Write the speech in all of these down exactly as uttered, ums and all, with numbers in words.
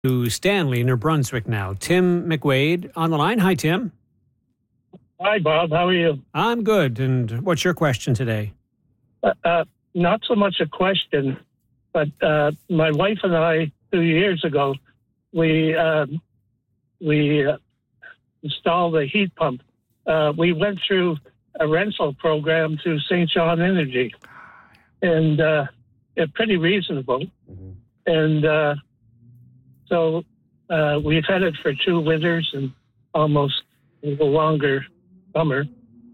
To Stanley, New Brunswick now. Tim McWade on the line. Hi, Tim. Hi, Bob. How are you? I'm good. And what's your question today? Uh, uh, not so much a question, but uh, my wife and I, two years ago, we uh, we uh, installed a heat pump. Uh, we went through a rental program through Saint John Energy, and uh, it's pretty reasonable. Mm-hmm. And uh, so uh, we've had it for two winters and almost a little longer summer.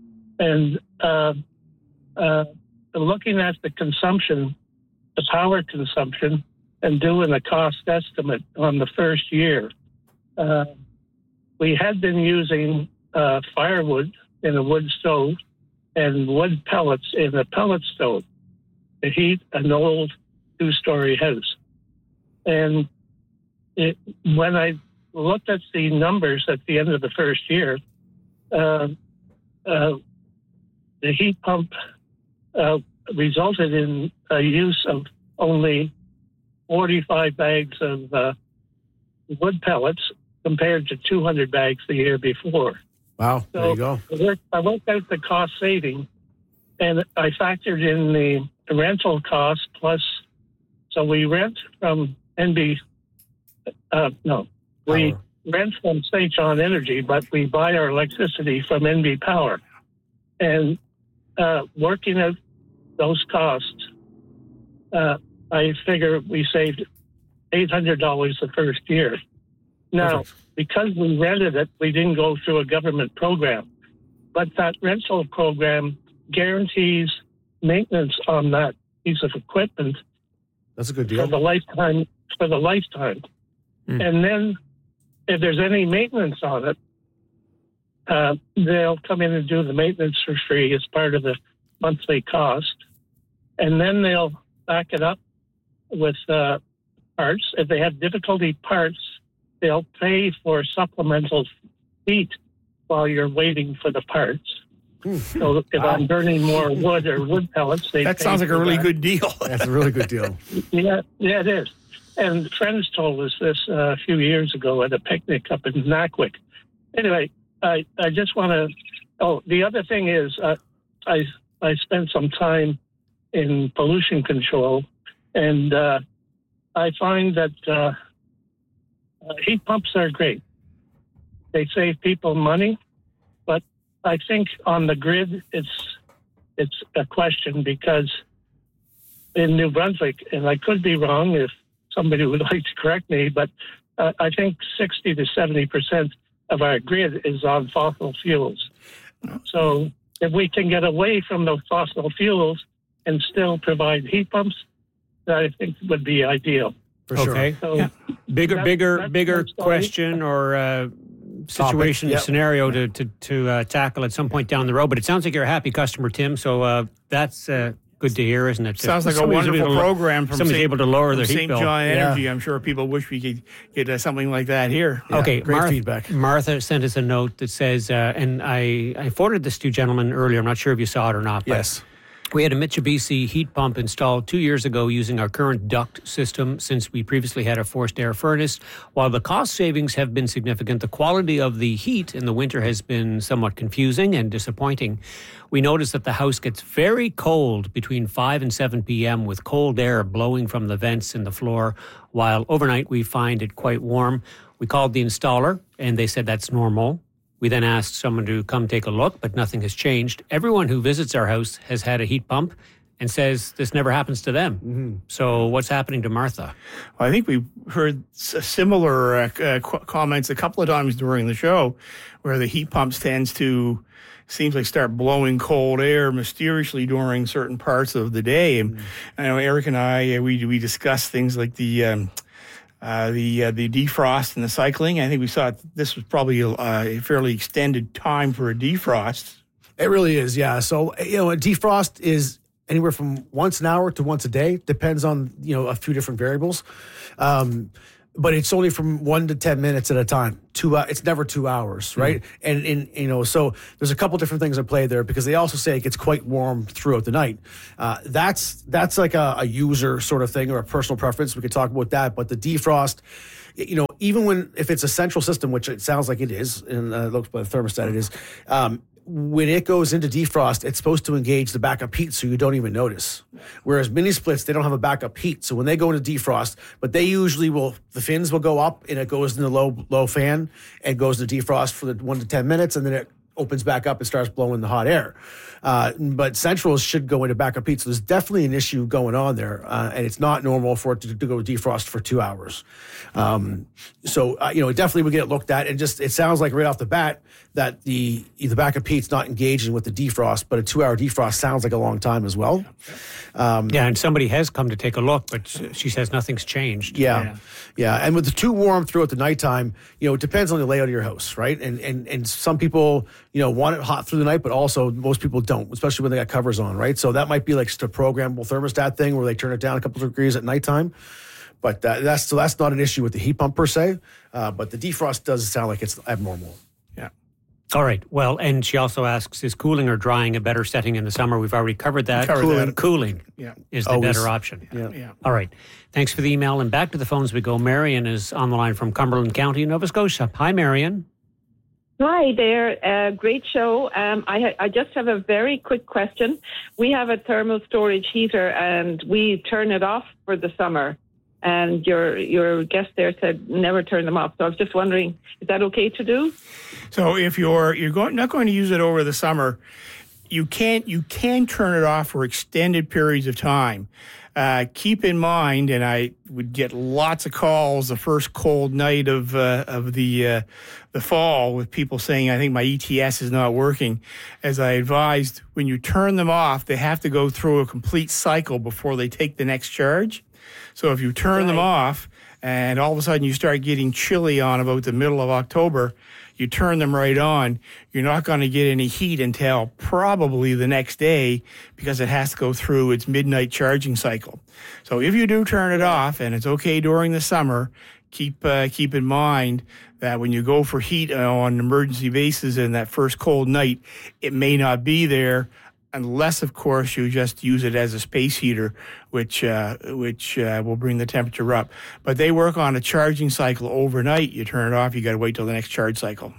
And uh, uh, looking at the consumption, the power consumption, and doing a cost estimate on the first year, uh, we had been using uh, firewood in a wood stove and wood pellets in a pellet stove to heat an old two-story house. And it, when I looked at the numbers at the end of the first year, uh, uh, the heat pump uh, resulted in a use of only forty-five bags of uh, wood pellets compared to two hundred bags the year before. Wow, so there you go. I worked, I worked out the cost saving, and I factored in the rental cost plus. So we rent from N B. Uh, no, we Power. rent from Saint John Energy, but we buy our electricity from N B Power. And uh, working out those costs, uh, I figure we saved eight hundred dollars the first year. Now, Perfect. Because we rented it, we didn't go through a government program. But that rental program guarantees maintenance on that piece of equipment. That's a good deal. For the lifetime. For the lifetime. Mm. And then if there's any maintenance on it, uh, they'll come in and do the maintenance for free as part of the monthly cost. And then they'll back it up with uh, parts. If they have difficulty parts, they'll pay for supplemental heat while you're waiting for the parts. So if wow. I'm burning more wood or wood pellets, they that pay sounds like a really that. good deal. That's a really good deal. Yeah, yeah, it is. And friends told us this uh, a few years ago at a picnic up in Nackwick. Anyway, I, I just want to. Oh, the other thing is, uh, I I spent some time in pollution control, and uh, I find that uh, uh, heat pumps are great. They save people money, but I think on the grid, it's it's a question because in New Brunswick, and I could be wrong if somebody would like to correct me, but uh, I think sixty to seventy percent of our grid is on fossil fuels. So if we can get away from the fossil fuels and still provide heat pumps, that I think would be ideal. For sure. Okay. So yeah. Bigger, that's, bigger, that's bigger question or uh, situation, yep. scenario to to, to uh, tackle at some point down the road. But it sounds like you're a happy customer, Tim. So uh, that's uh, good to hear, isn't it? Sounds like a Somebody's wonderful able to, program from somebody's Saint able to lower their heat Saint bill. John Energy. Yeah. I'm sure people wish we could get uh, something like that here. Yeah, okay, great Martha, feedback. Martha sent us a note that says, uh, and I, I forwarded this to you gentlemen earlier. I'm not sure if you saw it or not. But Yes. we had a Mitsubishi heat pump installed two years ago using our current duct system since we previously had a forced air furnace. While the cost savings have been significant, the quality of the heat in the winter has been somewhat confusing and disappointing. We noticed that the house gets very cold between five and seven p.m. with cold air blowing from the vents in the floor, while overnight we find it quite warm. We called the installer and they said that's normal. We then asked someone to come take a look, but nothing has changed. Everyone who visits our house has had a heat pump and says this never happens to them. Mm-hmm. So what's happening to Martha? Well, I think we've heard similar uh, uh, comments a couple of times during the show where the heat pumps tends to, seems like start blowing cold air mysteriously during certain parts of the day. And mm-hmm. I know Eric and I, uh, we, we discussed things like the... Um, Uh, the uh, the defrost and the cycling. I think we saw this was probably a, a fairly extended time for a defrost. It really is, yeah. So, you know, a defrost is anywhere from once an hour to once a day. Depends on, you know, a few different variables. Um, but it's only from one to ten minutes at a time. Two, uh, it's never two hours, right? Mm-hmm. And, and, you know, so there's a couple different things at play there because they also say it gets quite warm throughout the night. Uh, that's that's like a, a user sort of thing or a personal preference. We could talk about that. But the defrost, you know, even when, if it's a central system, which it sounds like it is, and uh, looks by the thermostat it is, um, when it goes into defrost, it's supposed to engage the backup heat so you don't even notice. Whereas mini splits, they don't have a backup heat. So when they go into defrost, but they usually will, the fins will go up and it goes in the low, low fan and goes to defrost for the one to ten minutes, and then it opens back up and starts blowing the hot air. Uh, but centrals should go into backup heat. So there's definitely an issue going on there. Uh, and it's not normal for it to, to go defrost for two hours. Um, so, uh, you know, it definitely would get looked at. And just, it sounds like right off the bat that the, the backup heat's not engaging with the defrost, but a two hour defrost sounds like a long time as well. Um, yeah. And somebody has come to take a look, but she says nothing's changed. Yeah. Yeah. yeah. And with the too warm throughout the nighttime, you know, it depends on the layout of your house, right? And, and, and some people, you know, want it hot through the night, but also most people don't, especially when they got covers on, right? So that might be like just a programmable thermostat thing where they turn it down a couple of degrees at nighttime. But uh, that's so that's not an issue with the heat pump per se. Uh, but the defrost does sound like it's abnormal. Yeah. All right. Well, and she also asks, is cooling or drying a better setting in the summer? We've already covered that. Covered cooling, that. cooling Yeah. is the Always. better option. Yeah. Yeah. All right. Thanks for the email. And back to the phones we go. Marion is on the line from Cumberland County, Nova Scotia. Hi, Marion. Hi there. Uh, great show. Um, I, ha- I just have a very quick question. We have a thermal storage heater and we turn it off for the summer. And your your guest there said never turn them off. So I was just wondering, is that okay to do? So if you're you're going, not going to use it over the summer, you can't you can turn it off for extended periods of time. Uh, keep in mind, and I would get lots of calls the first cold night of uh, of the uh, the fall with people saying, I think my E T S is not working. As I advised, when you turn them off, they have to go through a complete cycle before they take the next charge. So if you turn right. them off and all of a sudden you start getting chilly on about the middle of October, you turn them right on, you're not going to get any heat until probably the next day because it has to go through its midnight charging cycle. So if you do turn it off, and it's okay during the summer, keep uh, keep in mind that when you go for heat on an emergency basis in that first cold night, it may not be there unless, of course, you just use it as a space heater, which uh, which uh, will bring the temperature up. But they work on a charging cycle overnight. You turn it off, you got to wait till the next charge cycle.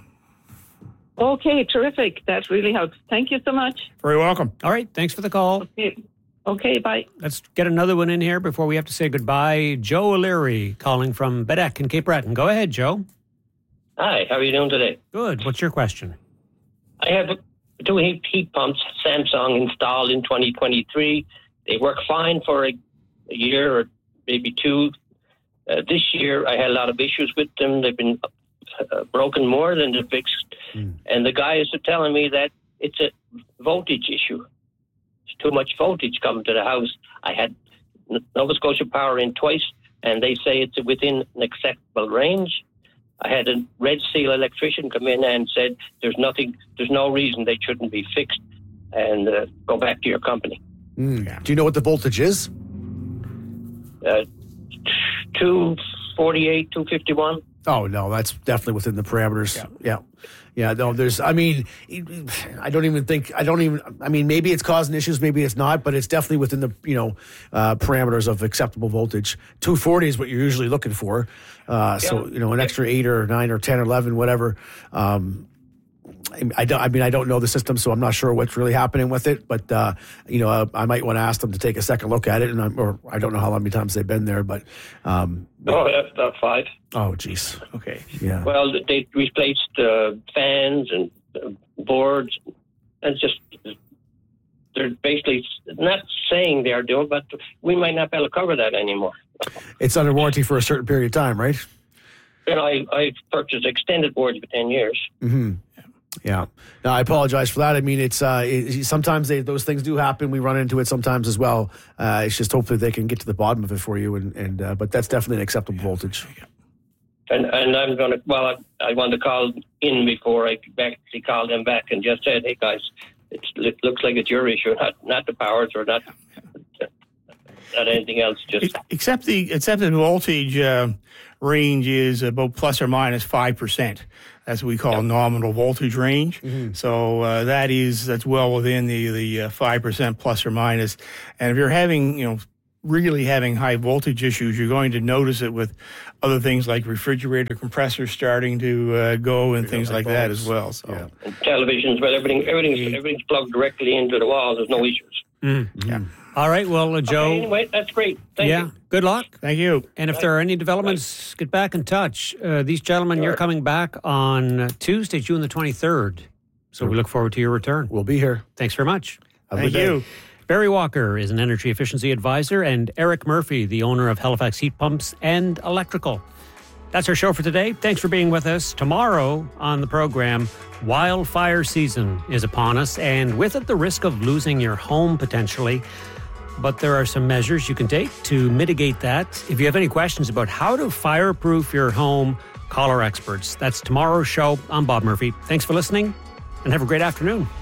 Okay, terrific. That really helps. Thank you so much. Very welcome. All right. Thanks for the call. Okay, okay bye. Let's get another one in here before we have to say goodbye. Joe O'Leary calling from Bedeck in Cape Breton. Go ahead, Joe. Hi, how are you doing today? Good. What's your question? I have two heat, heat pumps, Samsung, installed in twenty twenty-three. They work fine for a, a year or maybe two. Uh, this year, I had a lot of issues with them. They've been uh, broken more than they're fixed. Mm. And the guys are telling me that it's a voltage issue. It's too much voltage coming to the house. I had Nova Scotia Power in twice, and they say it's within an acceptable range. I had a Red Seal electrician come in and said there's nothing, there's no reason they shouldn't be fixed, and uh, go back to your company. Mm. Yeah. Do you know what the voltage is? Uh, two forty-eight, two fifty-one. Oh, no, that's definitely within the parameters. Yeah. Yeah. Yeah, no, there's, I mean, I don't even think, I don't even, I mean, maybe it's causing issues, maybe it's not, but it's definitely within the, you know, uh, parameters of acceptable voltage. two forty is what you're usually looking for. Uh, yeah. So, you know, an extra eight or nine or ten or eleven, whatever. Um, I, don't, I mean, I don't know the system, so I'm not sure what's really happening with it, but, uh, you know, I, I might want to ask them to take a second look at it, and I'm, or I don't know how many times they've been there, but. Um, oh, that's about five. Oh, geez. Okay. Yeah. Well, they replaced uh, fans and uh, boards, and just, they're basically not saying they're doing, but we might not be able to cover that anymore. It's under warranty for a certain period of time, right? You know, I, I purchased extended boards for ten years. Mm-hmm. Yeah. No, I apologize for that. I mean, it's uh, it, sometimes they, those things do happen. We run into it sometimes as well. Uh, it's just hopefully they can get to the bottom of it for you. And, and uh, but that's definitely an acceptable voltage. And and I'm going to, well, I, I want to call in before I actually call them back and just said, hey, guys, it's, it looks like it's your issue, not not the powers or not not anything else. Just Except the, except the voltage uh, range is about plus or minus five percent. That's what we call yep. nominal voltage range. Mm-hmm. So uh, that is that's well within the the uh, five percent plus or minus. And if you're having you know really having high voltage issues, you're going to notice it with other things like refrigerator compressors starting to uh, go and things like that as well. So Yeah. And televisions, but everything, everything's, everything's plugged directly into the wall. There's no issues. Mm-hmm. yeah. All right. Well, uh, Joe. Okay, anyway, that's great. Thank yeah. you. Good luck. Thank you. And if there are any developments, get back in touch. Uh, these gentlemen, you're coming back on uh, Tuesday, June the twenty-third. So we look forward to your return. We'll be here. Thanks very much. Have a Thank good day. you. Barry Walker is an energy efficiency advisor, and Eric Murphy, the owner of Halifax Heat Pumps and Electrical. That's our show for today. Thanks for being with us. Tomorrow on the program, wildfire season is upon us, and with it, the risk of losing your home potentially. But there are some measures you can take to mitigate that. If you have any questions about how to fireproof your home, call our experts. That's tomorrow's show. I'm Bob Murphy. Thanks for listening, and have a great afternoon.